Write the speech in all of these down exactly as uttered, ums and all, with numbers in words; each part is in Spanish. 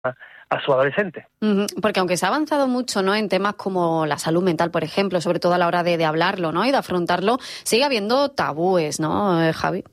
a su adolescente. Uh-huh. Porque aunque se ha avanzado mucho, ¿no?, en temas como la salud mental, por ejemplo, sobre todo a la hora de, de hablarlo, ¿no?, y de afrontarlo, sigue habiendo tabúes, ¿no, eh, Javi?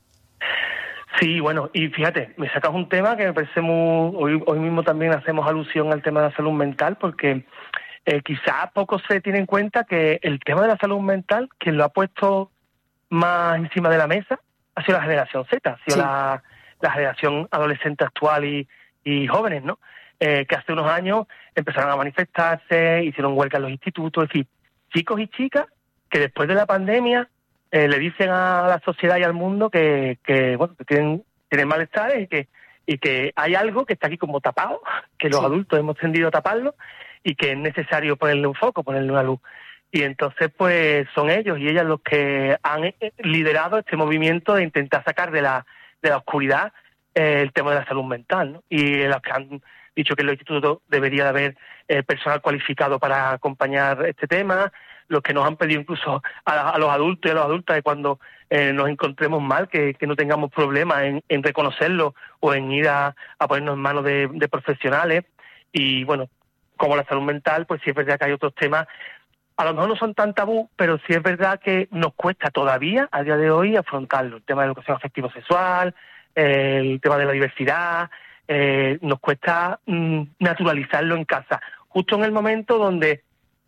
Sí, bueno, y fíjate, me sacas un tema que me parece muy... Hoy, hoy mismo también hacemos alusión al tema de la salud mental, porque eh, quizás poco se tiene en cuenta que el tema de la salud mental, quien lo ha puesto más encima de la mesa, ha sido la generación Z, ha sido sí. la, la generación adolescente actual y, y jóvenes, ¿no? Eh, que hace unos años empezaron a manifestarse, hicieron huelga en los institutos, es decir, chicos y chicas que después de la pandemia eh, le dicen a la sociedad y al mundo que, que bueno, que tienen, tienen malestares y que, y que hay algo que está aquí como tapado, que los sí. adultos hemos tendido a taparlo y que es necesario ponerle un foco, ponerle una luz. Y entonces, pues, son ellos y ellas los que han liderado este movimiento de intentar sacar de la de la oscuridad eh, el tema de la salud mental, ¿no? Y los que han dicho que en los institutos debería de haber eh, personal cualificado para acompañar este tema, los que nos han pedido incluso a, a los adultos y a las adultas de cuando eh, nos encontremos mal, que, que no tengamos problemas en, en reconocerlo o en ir a, a ponernos en manos de, de profesionales. Y, bueno, como la salud mental, pues sí es verdad que hay otros temas. A lo mejor no son tan tabú, pero sí es verdad que nos cuesta todavía, a día de hoy, afrontarlo. El tema de la educación afectivo-sexual, eh, el tema de la diversidad, eh, nos cuesta mm, naturalizarlo en casa. Justo en el momento donde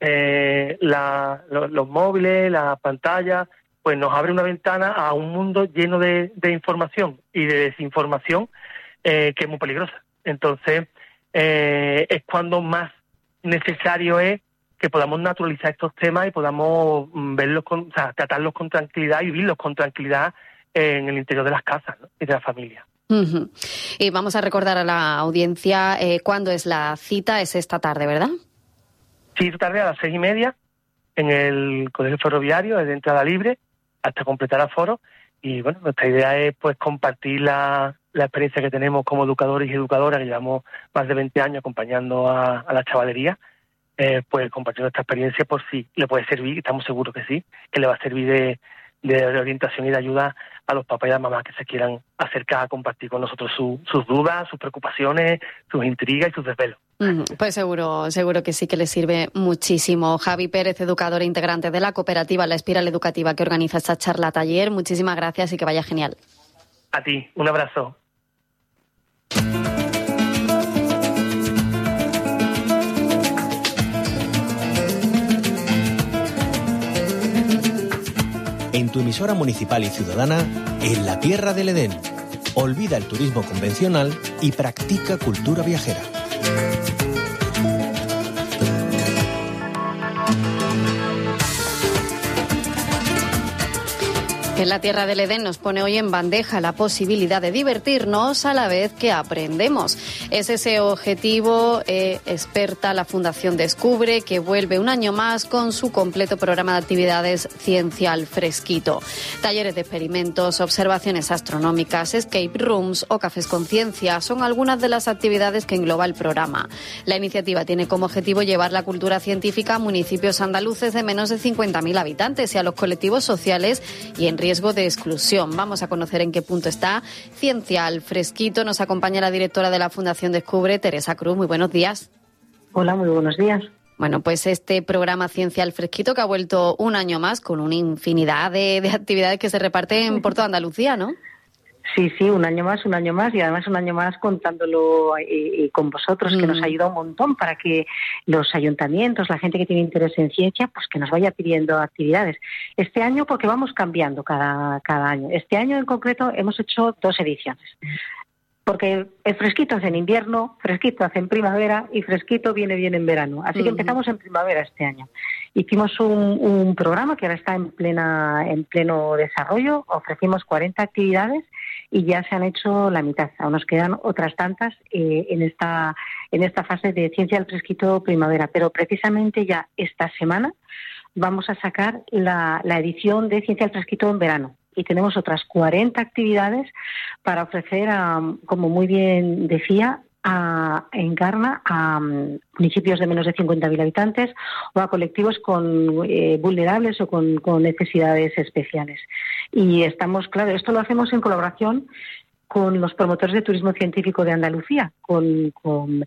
eh, la, lo, los móviles, las pantallas, pues nos abre una ventana a un mundo lleno de, de información y de desinformación eh, que es muy peligrosa. Entonces, eh, es cuando más necesario es que podamos naturalizar estos temas y podamos verlos, con, o sea, tratarlos con tranquilidad y vivirlos con tranquilidad en el interior de las casas, ¿no?, y de la familia. Uh-huh. Y vamos a recordar a la audiencia eh, cuándo es la cita, es esta tarde, ¿verdad? Sí, esta tarde a las seis y media en el Colegio Ferroviario, es de entrada libre, hasta completar aforo. Y bueno, nuestra idea es pues compartir la, la experiencia que tenemos como educadores y educadoras, que llevamos más de veinte años acompañando a, a la chavalería. Eh, pues compartir nuestra experiencia por si le puede servir, estamos seguros que sí, que le va a servir de, de orientación y de ayuda a los papás y las mamás que se quieran acercar a compartir con nosotros su, sus dudas, sus preocupaciones, sus intrigas y sus desvelos. Mm, pues seguro, seguro que sí que les sirve muchísimo. Javi Pérez, educador e integrante de la cooperativa La Espiral Educativa que organiza esta charla taller, muchísimas gracias y que vaya genial. A ti, un abrazo. En tu emisora municipal y ciudadana, en la Tierra del Edén. Olvida el turismo convencional y practica cultura viajera. En la Tierra del Edén nos pone hoy en bandeja la posibilidad de divertirnos a la vez que aprendemos. Es ese objetivo eh, experta la Fundación Descubre, que vuelve un año más con su completo programa de actividades Ciencia al Fresquito. Talleres de experimentos, observaciones astronómicas, escape rooms o cafés con ciencia son algunas de las actividades que engloba el programa. La iniciativa tiene como objetivo llevar la cultura científica a municipios andaluces de menos de cincuenta mil habitantes y a los colectivos sociales y en riesgo de exclusión. Vamos a conocer en qué punto está Ciencia al Fresquito. Nos acompaña la directora de la Fundación Descubre, Teresa Cruz. Muy buenos días. Hola, muy buenos días. Bueno, pues este programa Ciencia al Fresquito que ha vuelto un año más con una infinidad de, de actividades que se reparten por toda Andalucía, ¿no? Sí, sí, un año más, un año más y además un año más contándolo eh, con vosotros, mm. que nos ayuda un montón para que los ayuntamientos, la gente que tiene interés en ciencia, pues que nos vaya pidiendo actividades. Este año, porque vamos cambiando cada, cada año. Este año en concreto hemos hecho dos ediciones. Porque el fresquito hace en invierno, fresquito hace en primavera y fresquito viene bien en verano. Así que empezamos en primavera este año. Hicimos un, un programa que ahora está en plena en pleno desarrollo. Ofrecimos cuarenta actividades y ya se han hecho la mitad. Aún nos quedan otras tantas eh, en esta en esta fase de Ciencia al Fresquito primavera. Pero precisamente ya esta semana vamos a sacar la, la edición de Ciencia al Fresquito en verano. Y tenemos otras cuarenta actividades para ofrecer, a, como muy bien decía, a Encarna, a um, municipios de menos de cincuenta mil habitantes o a colectivos con eh, vulnerables o con, con necesidades especiales. Y estamos, claro, esto lo hacemos en colaboración con los promotores de turismo científico de Andalucía, con, con